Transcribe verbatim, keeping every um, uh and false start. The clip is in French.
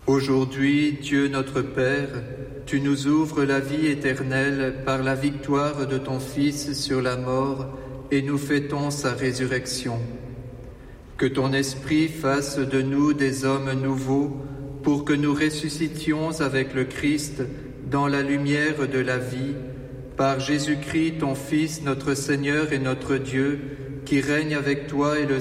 Aujourd'hui, Dieu notre Père, tu nous ouvres la vie éternelle par la victoire de ton Fils sur la mort et nous fêtons sa résurrection. Que ton Esprit fasse de nous des hommes nouveaux pour que nous ressuscitions avec le Christ dans la lumière de la vie, par Jésus-Christ, ton Fils, notre Seigneur et notre Dieu, qui règne avec toi et le